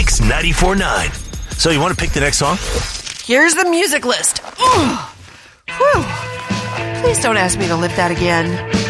Mix 94.9. So you want to pick the next song? Here's the music list. Whew. Please don't ask me to lift that again.